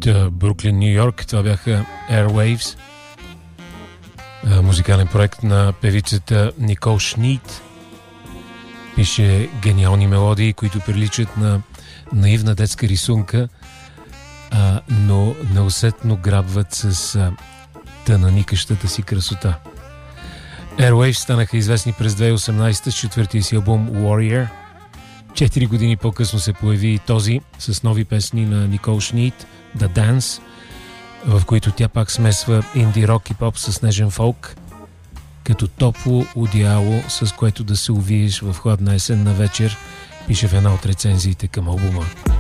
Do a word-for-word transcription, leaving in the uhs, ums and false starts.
Бруклин, Ню Йорк. Това бяха Airwaves, музикален проект на певицата Никол Шнид. Пише гениални мелодии, които приличат на наивна детска рисунка, а, но неусетно грабват с а, тънаникащата си красота. Airwaves станаха известни през две хиляди и осемнадесета с четвъртия си албум Warrior. Четири години по-късно се появи и този с нови песни на Никол Шнид, The Dance, в които тя пак смесва инди рок и поп с нежен фолк, като топло одеяло, с което да се увиеш в хладна есенна вечер, пише в една от рецензиите към албума.